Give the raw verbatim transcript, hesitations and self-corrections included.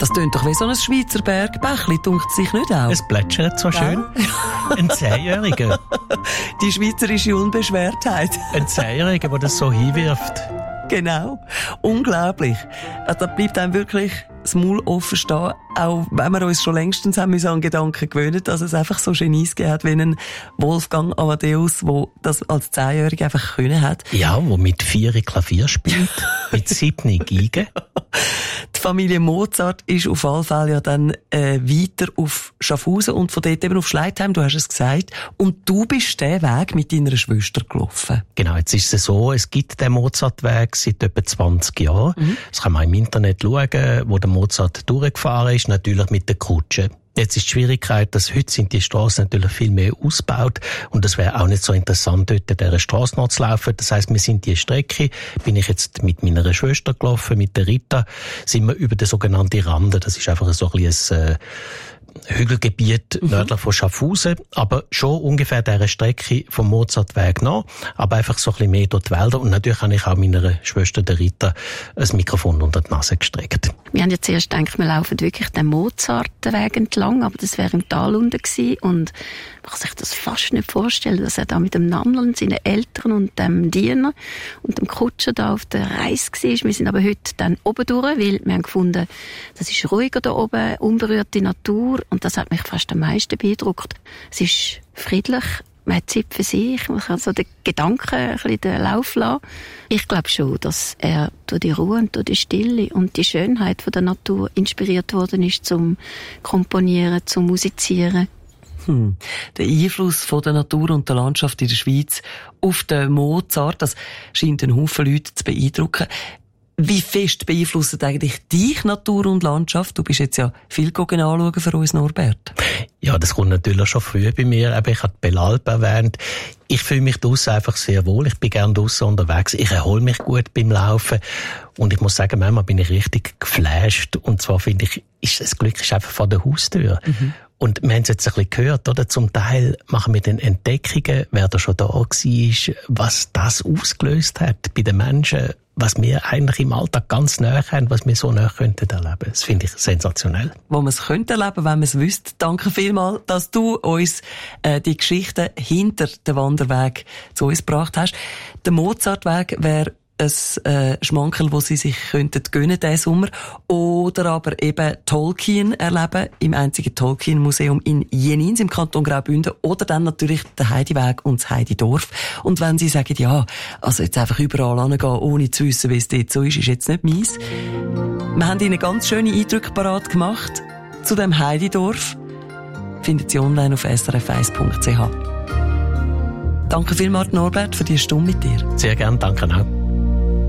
Das tönt doch wie so ein Schweizer Bergbächli, dunkt sich nicht auch? Es plätschert so schön. Ja. Ein Zehnjähriger. Die schweizerische Unbeschwertheit. Ein Zehnjähriger, der das so hinwirft. Genau. Unglaublich. Also, da bleibt einem wirklich das Maul offen stehen, auch wenn wir uns schon längstens haben müssen an Gedanken gewöhnen, dass es einfach so Genies gegeben hat, wie einen Wolfgang Amadeus, der das als Zehnjähriger einfach können hat. Ja, der mit vier Klavier spielt, mit sieben Geigen. Die Familie Mozart ist auf alle Fälle ja dann äh, weiter auf Schaffhausen und von dort eben auf Schleitheim, du hast es gesagt. Und du bist den Weg mit deiner Schwester gelaufen. Genau, jetzt ist es so, es gibt den Mozartweg seit etwa zwanzig Jahren. Mhm. Das kann man im Internet schauen, wo der Mozart durchgefahren ist, natürlich mit der Kutsche. Jetzt ist die Schwierigkeit, dass heute sind die Strassen natürlich viel mehr ausgebaut und es wäre auch nicht so interessant, dort dieser Strasse noch zu laufen. Das heisst, wir sind die Strecke, bin ich jetzt mit meiner Schwester gelaufen, mit der Rita, sind wir über den sogenannten Rande. Das ist einfach so ein bisschen ein, äh, Hügelgebiet mhm. nördlich von Schaffhausen, aber schon ungefähr dieser Strecke vom Mozartweg nach, aber einfach so ein bisschen mehr durch die Wälder. Und natürlich habe ich auch meiner Schwester, der Rita, ein Mikrofon unter die Nase gestreckt. Wir haben ja zuerst gedacht, wir laufen wirklich den Mozartweg entlang, aber das wäre im Tal unten gewesen und man kann sich das fast nicht vorstellen, dass er da mit dem Nannel und seinen Eltern und dem Diener und dem Kutscher da auf der Reise war. Wir sind aber heute dann oben durch, weil wir haben gefunden, das ist ruhiger da oben, unberührte Natur und das hat mich fast am meisten beeindruckt. Es ist friedlich, man hat Zeit für sich, man kann so den Gedanken ein bisschen den Lauf lassen. Ich glaube schon, dass er durch die Ruhe und durch die Stille und die Schönheit von der Natur inspiriert worden ist zum Komponieren, zum Musizieren. Hm. Der Einfluss von der Natur und der Landschaft in der Schweiz auf den Mozart, das scheint einen Haufen Leute zu beeindrucken. Wie fest beeinflusst eigentlich dich Natur und Landschaft? Du bist jetzt ja viel anschauen für uns, Norbert. Ja, das kommt natürlich schon früh bei mir. Aber ich habe die Bellalp erwähnt. Ich fühle mich draussen einfach sehr wohl. Ich bin gerne draussen unterwegs. Ich erhole mich gut beim Laufen. Und ich muss sagen, manchmal bin ich richtig geflasht. Und zwar finde ich, ist das Glück ist einfach vor der Haustür. Mhm. Und wir haben es jetzt ein bisschen gehört, oder? Zum Teil machen wir dann Entdeckungen, wer da schon da war, was das ausgelöst hat bei den Menschen, was wir eigentlich im Alltag ganz nahe haben, was wir so nahe könnten erleben. Das finde ich sensationell. Wo man es könnte erleben, wenn man es wüsste. Danke vielmals, dass du uns äh, die Geschichten hinter dem Wanderweg zu uns gebracht hast. Der Mozartweg wäre ein äh, Schmankerl, das sie sich könnten gönnen diesen Sommer. Oder aber eben Tolkien erleben im einzigen Tolkien-Museum in Jenins im Kanton Graubünden. Oder dann natürlich den Heidiweg und das Heididorf. Und wenn sie sagen, ja, also jetzt einfach überall hingehen, ohne zu wissen, wie es dort so ist, ist jetzt nicht meins. Wir haben ihnen ganz schöne Eindrücke parat gemacht zu dem Heididorf. Findet sie online auf s r f eins punkt c h. Danke vielmals, Norbert, für die Stunde mit dir. Sehr gerne, danke auch.